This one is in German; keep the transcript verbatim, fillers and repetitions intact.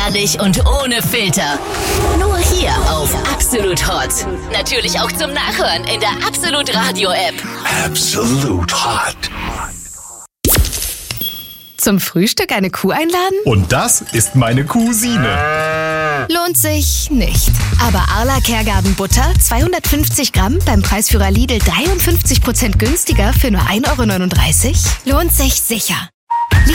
Ehrlich und ohne Filter. Nur hier auf Absolut Hot. Natürlich auch zum Nachhören in der Absolut Radio App. Absolut Hot. Zum Frühstück eine Kuh einladen? Und das ist meine Cousine. Lohnt sich nicht. Aber Arla Kergarten Butter, zweihundertfünfzig Gramm, beim Preisführer Lidl dreiundfünfzig Prozent günstiger für nur ein Euro neununddreißig? Lohnt sich sicher.